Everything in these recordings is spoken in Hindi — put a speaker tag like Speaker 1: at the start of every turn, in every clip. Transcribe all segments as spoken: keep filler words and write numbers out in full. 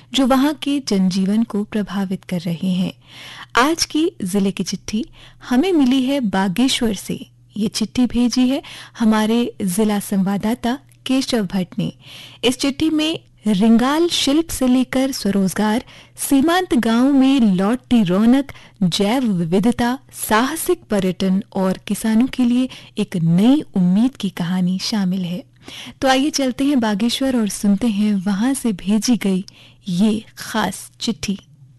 Speaker 1: जो वहां के जनजीवन को प्रभावित कर रहे हैं। आज की जिले की चिट्ठी हमें मिली है बागेश्वर से। ये चिट्ठी भेजी है हमारे जिला संवाददाता केशव भट्ट ने। इस चिट्ठी में रिंगाल शिल्प से लेकर स्वरोजगार, सीमांत गांव में लौटती रौनक, जैव विविधता, साहसिक पर्यटन और किसानों के लिए एक नई उम्मीद की कहानी शामिल है। तो आइए चलते हैं बागेश्वर और सुनते हैं वहां से भेजी गई ये खास चिट्ठी।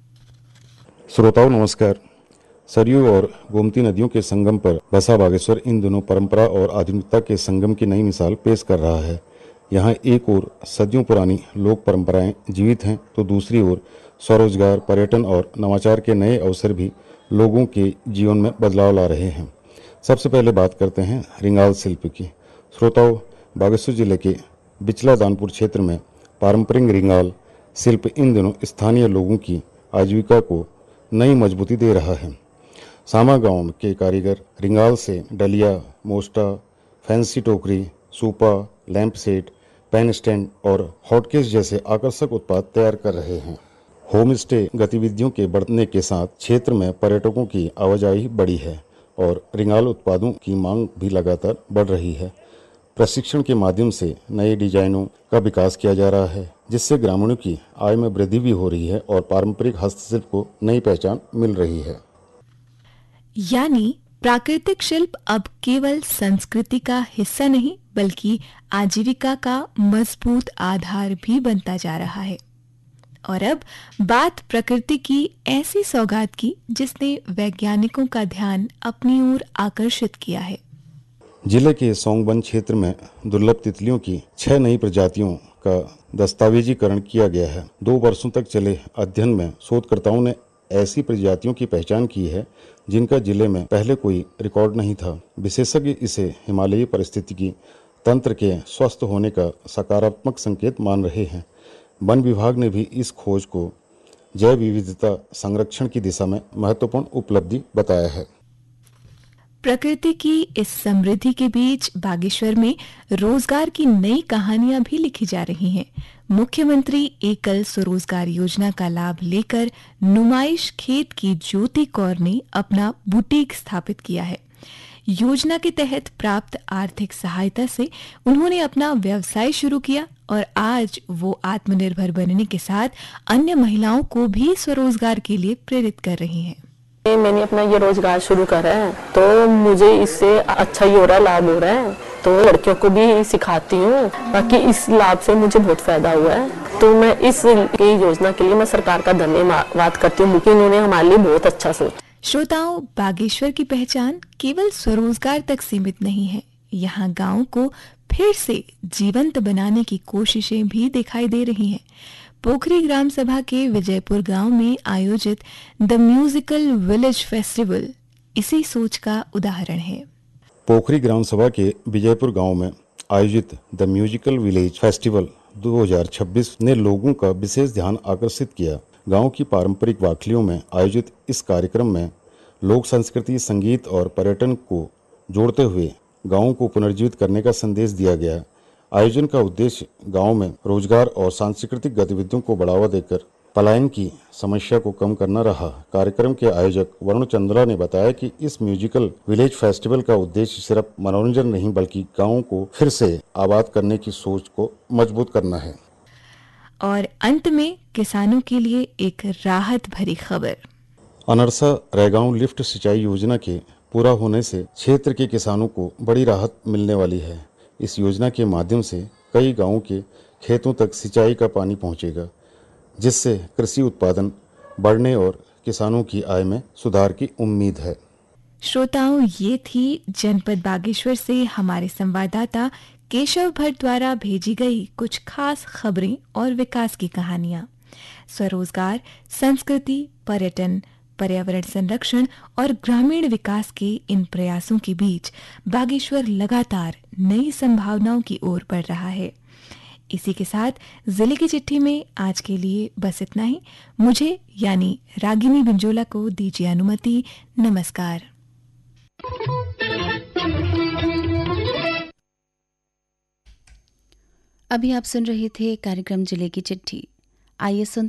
Speaker 2: श्रोताओं नमस्कार। सरयू और गोमती नदियों के संगम पर बसा बागेश्वर इन दिनों परंपरा और आधुनिकता के संगम की नई मिसाल पेश कर रहा है। यहाँ एक ओर सदियों पुरानी लोक परंपराएं जीवित हैं, तो दूसरी ओर स्वरोजगार, पर्यटन और नवाचार के नए अवसर भी लोगों के जीवन में बदलाव ला रहे हैं। सबसे पहले बात करते हैं रिंगाल शिल्प की। श्रोताओं, बागेश्वर जिले के बिचला दानपुर क्षेत्र में पारंपरिक रिंगाल शिल्प इन दिनों स्थानीय लोगों की आजीविका को नई मजबूती दे रहा है। सामा गांव के कारीगर रिंगाल से डलिया, मोस्टा, फैंसी टोकरी, सूपा, लैंप सेट, पेन स्टैंड और हॉटकेस जैसे आकर्षक उत्पाद तैयार कर रहे हैं। होम स्टे गतिविधियों के बढ़ने के साथ क्षेत्र में पर्यटकों की आवाजाही बढ़ी है और रिंगाल उत्पादों की मांग भी लगातार बढ़ रही है। प्रशिक्षण के माध्यम से नए डिजाइनों का विकास किया जा रहा है, जिससे ग्रामीणों की आय में वृद्धि भी हो रही है और पारंपरिक हस्तशिल्प को नई पहचान मिल रही है।
Speaker 1: यानी प्राकृतिक शिल्प अब केवल संस्कृति का हिस्सा नहीं बल्कि आजीविका का मजबूत आधार भी बनता जा रहा है। और अब बात प्रकृति की ऐसी सौगात की जिसने वैज्ञानिकों का ध्यान अपनी ओर आकर्षित किया है।
Speaker 2: जिले के सोंगबन क्षेत्र में दुर्लभ तितलियों की छह नई प्रजातियों का दस्तावेजीकरण किया गया है। दो वर्षों तक चले अध्ययन में शोधकर्ताओं ने ऐसी प्रजातियों की पहचान की है जिनका जिले में पहले कोई रिकॉर्ड नहीं था। विशेषज्ञ इसे हिमालयी पारिस्थितिकी तंत्र के स्वस्थ होने का सकारात्मक संकेत मान रहे हैं। वन विभाग ने भी इस खोज को जैव विविधता संरक्षण की दिशा में महत्वपूर्ण उपलब्धि बताया है।
Speaker 1: प्रकृति की इस समृद्धि के बीच बागेश्वर में रोजगार की नई कहानियां भी लिखी जा रही हैं। मुख्यमंत्री एकल स्वरोजगार योजना का लाभ लेकर नुमाइश खेत की ज्योति कौर ने अपना बुटीक स्थापित किया है। योजना के तहत प्राप्त आर्थिक सहायता से उन्होंने अपना व्यवसाय शुरू किया और आज वो आत्मनिर्भर बनने के साथ अन्य महिलाओं को भी स्वरोजगार के लिए प्रेरित कर रही हैं।
Speaker 3: मैंने अपना ये रोजगार शुरू करा है तो मुझे इससे अच्छा ही हो रहा है, लाभ हो रहा है, तो लड़कियों को भी सिखाती हूँ। बाकी इस लाभ से मुझे बहुत फायदा हुआ है, तो मैं इस योजना के लिए मैं सरकार का धन्यवाद करती हूँ कि उन्होंने हमारे लिए बहुत अच्छा सोचा।
Speaker 1: श्रोताओं, बागेश्वर की पहचान केवल स्वरोजगार तक सीमित नहीं है। यहाँ गांव को फिर से जीवंत बनाने की कोशिशें भी दिखाई दे रही हैं। पोखरी ग्राम सभा के विजयपुर गांव में आयोजित द म्यूजिकल विलेज फेस्टिवल इसी सोच का उदाहरण है।
Speaker 2: पोखरी ग्राम सभा के विजयपुर गांव में आयोजित द म्यूजिकल विलेज फेस्टिवल दो हज़ार छब्बीस ने लोगों का विशेष ध्यान आकर्षित किया। गांव की पारंपरिक वाखलियों में आयोजित इस कार्यक्रम में लोक संस्कृति, संगीत और पर्यटन को जोड़ते हुए गांव को पुनर्जीवित करने का संदेश दिया गया। आयोजन का उद्देश्य गांव में रोजगार और सांस्कृतिक गतिविधियों को बढ़ावा देकर पलायन की समस्या को कम करना रहा। कार्यक्रम के आयोजक वरुण चंद्रा ने बताया कि इस म्यूजिकल विलेज फेस्टिवल का उद्देश्य सिर्फ मनोरंजन नहीं बल्कि गांव को फिर से आबाद करने की सोच को मजबूत करना है।
Speaker 1: और अंत में किसानों के लिए एक राहत भरी खबर।
Speaker 2: अनरसा रैगांव लिफ्ट सिंचाई योजना के पूरा होने से क्षेत्र के किसानों को बड़ी राहत मिलने वाली है। इस योजना के माध्यम से कई गांवों के खेतों तक सिंचाई का पानी पहुंचेगा, जिससे कृषि उत्पादन बढ़ने और किसानों की आय में सुधार की उम्मीद है।
Speaker 1: श्रोताओं, ये थी जनपद बागेश्वर से हमारे संवाददाता केशव भट्ट द्वारा भेजी गई कुछ खास खबरें और विकास की कहानियां। स्वरोजगार, संस्कृति, पर्यटन, पर्यावरण संरक्षण और ग्रामीण विकास के इन प्रयासों के बीच बागेश्वर लगातार नई संभावनाओं की ओर बढ़ रहा है। इसी के साथ जिले की चिट्ठी में आज के लिए बस इतना ही। मुझे यानी रागिनी बिंजोला को दीजिए अनुमति। नमस्कार।
Speaker 4: अभी आप सुन रहे थे कार्यक्रम जिले की चिट्ठी। आइए सुन